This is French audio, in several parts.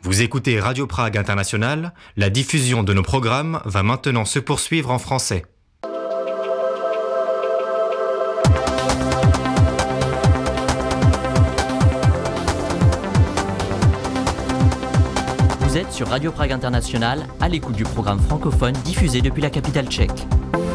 Vous écoutez Radio Prague International, la diffusion de nos programmes va maintenant se poursuivre en français. Vous êtes sur Radio Prague International, à l'écoute du programme francophone diffusé depuis la capitale tchèque.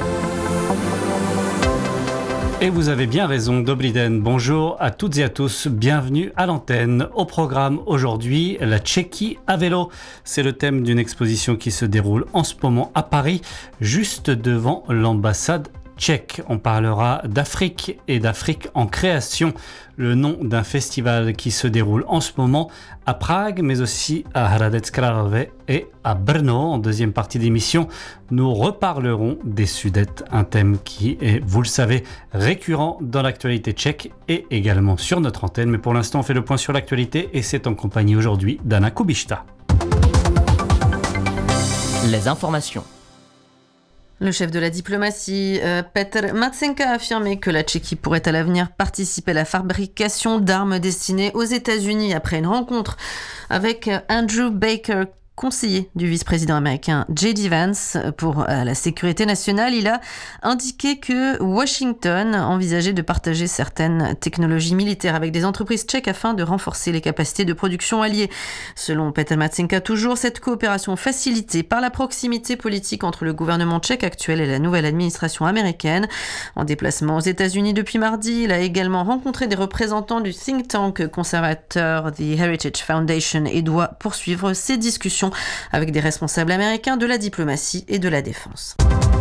Et vous avez bien raison, Dobrý den, bonjour à toutes et à tous, bienvenue à l'antenne. Au programme aujourd'hui, la Tchéquie à vélo. C'est le thème d'une exposition qui se déroule en ce moment à Paris, juste devant l'ambassade tchèque. On parlera d'Afrique et d'Afrique en création, le nom d'un festival qui se déroule en ce moment à Prague, mais aussi à Hradec Králové et à Brno. En deuxième partie d'émission, nous reparlerons des Sudètes, un thème qui est, vous le savez, récurrent dans l'actualité tchèque et également sur notre antenne. Mais pour l'instant, on fait le point sur l'actualité et c'est en compagnie aujourd'hui d'Anna Kubišta. Les informations. Le chef de la diplomatie, Petr Matsenka, a affirmé que la Tchéquie pourrait à l'avenir participer à la fabrication d'armes destinées aux États-Unis après une rencontre avec Andrew Baker, conseiller du vice-président américain J.D. Vance pour la sécurité nationale. Il a indiqué que Washington envisageait de partager certaines technologies militaires avec des entreprises tchèques afin de renforcer les capacités de production alliées. Selon Petr Matsenka, toujours, cette coopération facilitée par la proximité politique entre le gouvernement tchèque actuel et la nouvelle administration américaine. En déplacement aux États-Unis depuis mardi, il a également rencontré des représentants du think tank conservateur The Heritage Foundation et doit poursuivre ses discussions avec des responsables américains de la diplomatie et de la défense.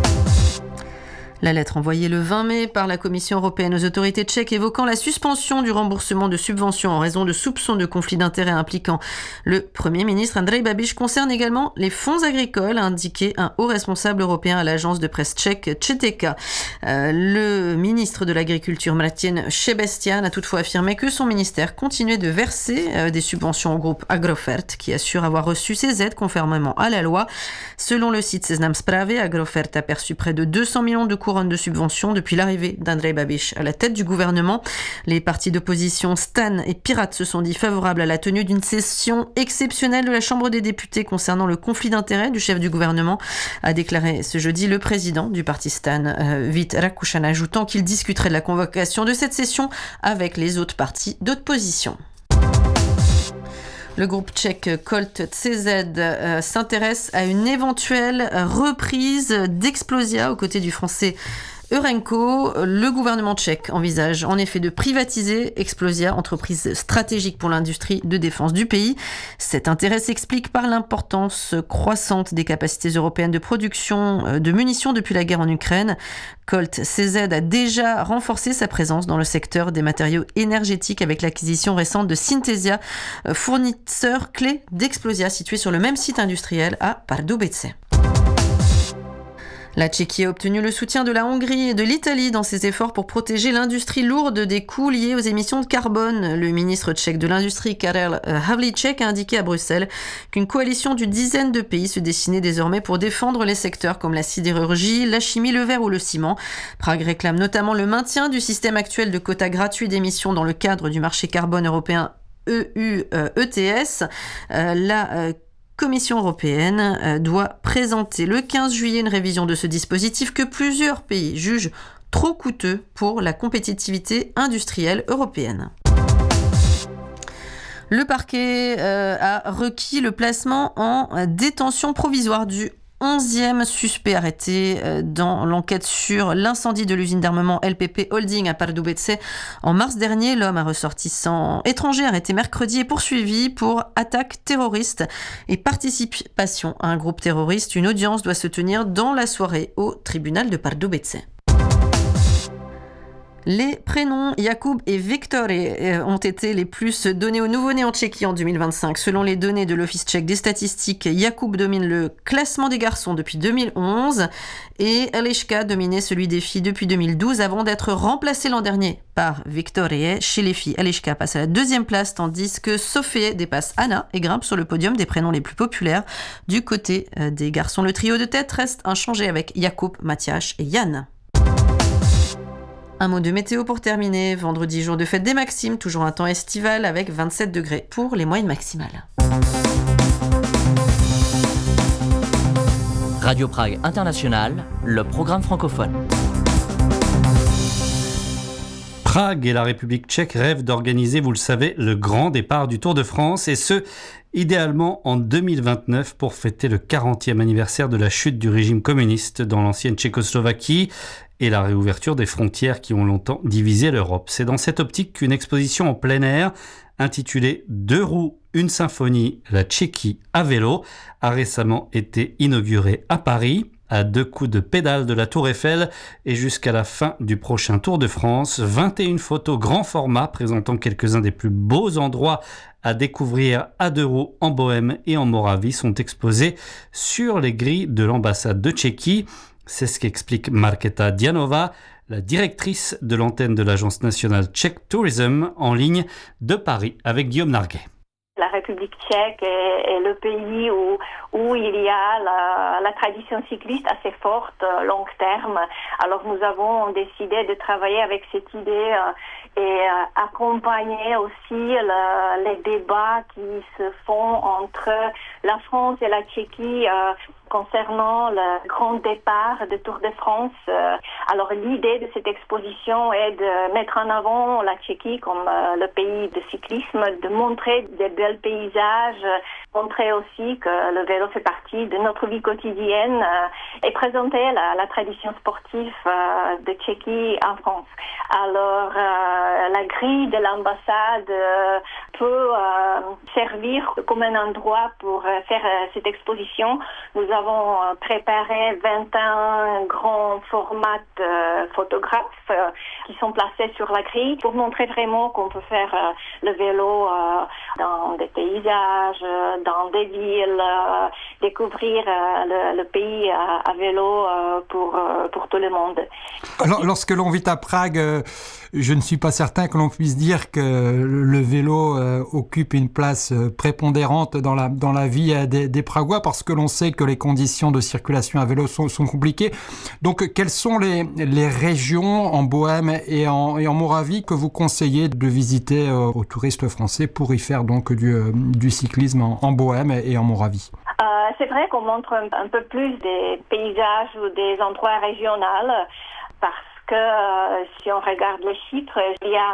La lettre envoyée le 20 mai par la Commission européenne aux autorités tchèques évoquant la suspension du remboursement de subventions en raison de soupçons de conflits d'intérêts impliquant le Premier ministre Andrej Babiš concerne également les fonds agricoles, a indiqué un haut responsable européen à l'agence de presse tchèque ČTK. Le ministre de l'Agriculture Martin Šebestian a toutefois affirmé que son ministère continuait de verser des subventions au groupe Agrofert qui assure avoir reçu ces aides conformément à la loi. Selon le site Seznam Zprávy, Agrofert a perçu près de 200 millions de couronne de subventions depuis l'arrivée d'Andrej Babiš à la tête du gouvernement. Les partis d'opposition Stan et Pirates se sont dit favorables à la tenue d'une session exceptionnelle de la Chambre des députés concernant le conflit d'intérêts du chef du gouvernement, a déclaré ce jeudi le président du parti Stan, Vít Rakušan, ajoutant qu'il discuterait de la convocation de cette session avec les autres partis d'opposition. Le groupe tchèque Colt CZ s'intéresse à une éventuelle reprise d'Explosia aux côtés du français Eurenco. Le gouvernement tchèque envisage en effet de privatiser Explosia, entreprise stratégique pour l'industrie de défense du pays. Cet intérêt s'explique par l'importance croissante des capacités européennes de production de munitions depuis la guerre en Ukraine. Colt CZ a déjà renforcé sa présence dans le secteur des matériaux énergétiques avec l'acquisition récente de Synthesia, fournisseur clé d'Explosia situé sur le même site industriel à Pardubice. La Tchéquie a obtenu le soutien de la Hongrie et de l'Italie dans ses efforts pour protéger l'industrie lourde des coûts liés aux émissions de carbone. Le ministre tchèque de l'industrie Karel Havlíček a indiqué à Bruxelles qu'une coalition d'une dizaine de pays se dessinait désormais pour défendre les secteurs comme la sidérurgie, la chimie, le verre ou le ciment. Prague réclame notamment le maintien du système actuel de quotas gratuits d'émissions dans le cadre du marché carbone européen EU-ETS. La Commission européenne doit présenter le 15 juillet une révision de ce dispositif que plusieurs pays jugent trop coûteux pour la compétitivité industrielle européenne. Le parquet a requis le placement en détention provisoire du 11e suspect arrêté dans l'enquête sur l'incendie de l'usine d'armement LPP Holding à Pardubice en mars dernier. L'homme, un ressortissant étranger, arrêté mercredi, est poursuivi pour attaque terroriste et participation à un groupe terroriste. Une audience doit se tenir dans la soirée au tribunal de Pardubice. Les prénoms Jakub et Viktory ont été les plus donnés aux nouveau-nés en Tchéquie en 2025. Selon les données de l'Office tchèque des statistiques, Jakub domine le classement des garçons depuis 2011 et Eliška dominait celui des filles depuis 2012 avant d'être remplacé l'an dernier par Viktorie. Chez les filles, Eliška passe à la deuxième place tandis que Sofie dépasse Anna et grimpe sur le podium des prénoms les plus populaires. Du côté des garçons, le trio de tête reste inchangé avec Jakub, Matyáš et Jan. Un mot de météo pour terminer. Vendredi, jour de fête des Maximes, toujours un temps estival avec 27 degrés pour les moyennes maximales. Radio Prague International, le programme francophone. Prague et la République tchèque rêvent d'organiser, vous le savez, le grand départ du Tour de France, et ce, idéalement en 2029 pour fêter le 40e anniversaire de la chute du régime communiste dans l'ancienne Tchécoslovaquie et la réouverture des frontières qui ont longtemps divisé l'Europe. C'est dans cette optique qu'une exposition en plein air intitulée « Deux roues, une symphonie, la Tchéquie à vélo » a récemment été inaugurée à Paris, à 2 coups de pédale de la Tour Eiffel, et jusqu'à la fin du prochain Tour de France. 21 photos grand format présentant quelques-uns des plus beaux endroits à découvrir à 2 roues en Bohême et en Moravie sont exposées sur les grilles de l'ambassade de Tchéquie. C'est ce qu'explique Markéta Dianova, la directrice de l'antenne de l'Agence nationale Czech Tourism en ligne de Paris avec Guillaume Narguet. La République tchèque est le pays où il y a la tradition cycliste assez forte, long terme. Alors nous avons décidé de travailler avec cette idée et accompagner aussi les débats qui se font entre la France et la Tchéquie concernant le grand départ de Tour de France. Alors l'idée de cette exposition est de mettre en avant la Tchéquie comme le pays de cyclisme, de montrer des belles paysages, montrer aussi que le vélo fait partie de notre vie quotidienne et présenter la tradition sportive de Tchéquie en France. Alors la grille de l'ambassade peut servir comme un endroit pour faire cette exposition. Nous avons préparé 21 grands formats photographes qui sont placés sur la grille pour montrer vraiment qu'on peut faire le vélo dans des paysages, dans des villes, découvrir le pays à vélo pour tout le monde. Alors, lorsque l'on vit à Prague, je ne suis pas certain que l'on puisse dire que le vélo occupe une place prépondérante dans la vie des Pragois, parce que l'on sait que les conditions de circulation à vélo sont compliquées. Donc, quelles sont les régions en Bohême et en Moravie que vous conseillez de visiter aux touristes français pour y faire donc du cyclisme en Bohême et en Moravie? C'est vrai qu'on montre un peu plus des paysages ou des endroits régionaux parce que si on regarde les chiffres, il y a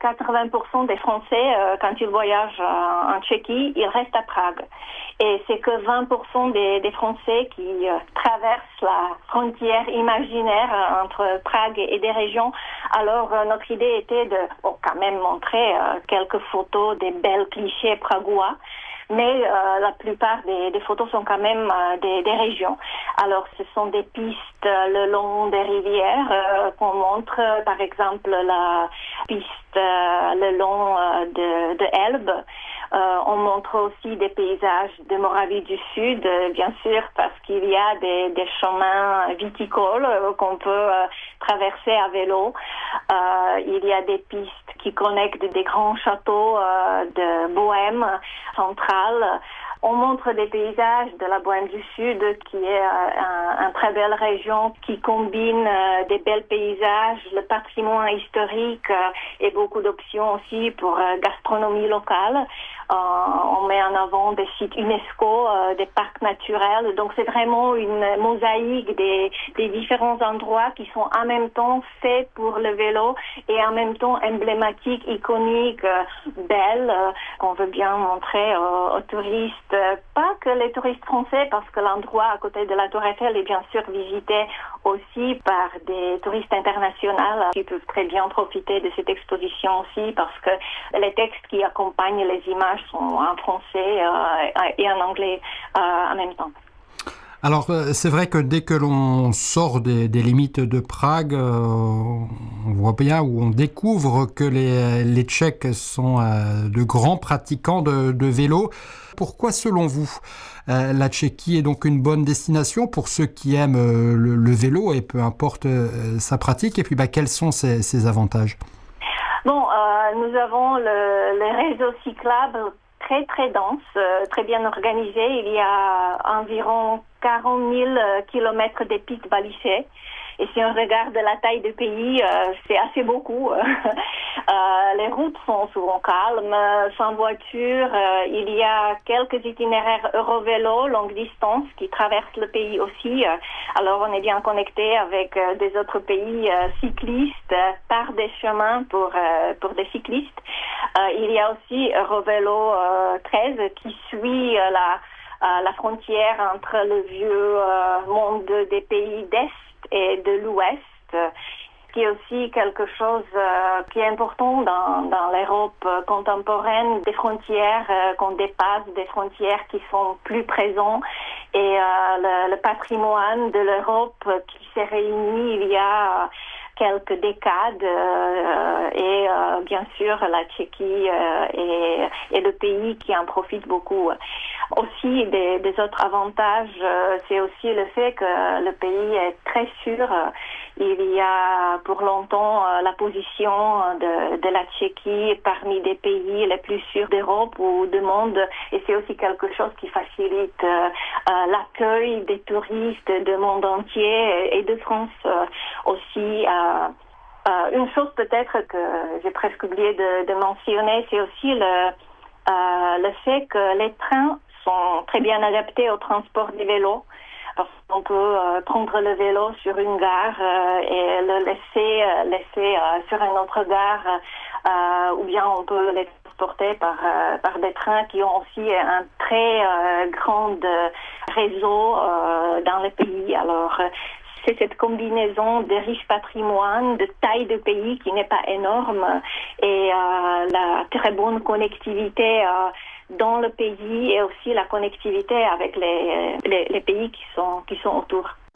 80% des Français, quand ils voyagent en Tchéquie, ils restent à Prague. Et c'est que 20% des Français qui traversent la frontière imaginaire entre Prague et des régions. Alors notre idée était de quand même montrer quelques photos des belles clichés pragois. Mais la plupart des photos sont quand même des régions. Alors ce sont des pistes le long des rivières qu'on montre, par exemple la piste le long de Elbe. On montre aussi des paysages de Moravie du Sud, bien sûr, parce qu'il y a des chemins viticoles qu'on peut traverser à vélo. Il y a des pistes qui connectent des grands châteaux de Bohême centrale. On montre des paysages de la Bohême du Sud, qui est une très belle région qui combine des belles paysages, le patrimoine historique et beaucoup d'options aussi pour gastronomie locale. On met en avant des sites UNESCO, des parcs naturels. Donc c'est vraiment une mosaïque des différents endroits qui sont en même temps faits pour le vélo et en même temps emblématiques, iconiques, belles, qu'on veut bien montrer aux touristes. Pas que les touristes français, parce que l'endroit à côté de la Tour Eiffel est bien sûr visité aussi par des touristes internationaux qui peuvent très bien profiter de cette exposition aussi, parce que les textes qui accompagnent les images sont en français et en anglais en même temps. Alors, c'est vrai que dès que l'on sort des limites de Prague, on voit bien, ou on découvre que les Tchèques sont de grands pratiquants de vélo. Pourquoi, selon vous, la Tchéquie est donc une bonne destination pour ceux qui aiment le vélo, et peu importe sa pratique? Et puis, quels sont ses avantages? Bon, nous avons le réseau cyclable très très dense, très bien organisé. Il y a environ 40 000 kilomètres de pistes balisées Et si on regarde la taille du pays, c'est assez beaucoup. Les routes sont souvent calmes, sans voiture. Il y a quelques itinéraires Eurovélo, longue distance, qui traversent le pays aussi. Alors on est bien connecté avec des autres pays cyclistes par des chemins pour des cyclistes. Il y a aussi Eurovélo 13 qui suit la frontière entre le vieux monde des pays d'Est et de l'Ouest, qui est aussi quelque chose qui est important dans l'Europe contemporaine, des frontières qu'on dépasse, des frontières qui sont plus présentes, et le patrimoine de l'Europe qui s'est réuni il y a quelques décades, et bien sûr la Tchéquie est le pays qui en profite beaucoup. Aussi des autres avantages, c'est aussi le fait que le pays est très sûr. Il y a pour longtemps la position de la Tchéquie parmi des pays les plus sûrs d'Europe ou du monde, et c'est aussi quelque chose qui facilite l'accueil des touristes du monde entier et de France aussi. Une chose peut-être que j'ai presque oublié de mentionner, c'est aussi le fait que les trains sont très bien adaptés au transport des vélos. On peut prendre le vélo sur une gare et le laisser sur une autre gare, ou bien on peut les transporter par des trains qui ont aussi un très grand réseau dans le pays. Alors c'est cette combinaison de riches patrimoines, de taille de pays qui n'est pas énorme, et la très bonne connectivité dans le pays, et aussi la connectivité avec les pays qui sont autour.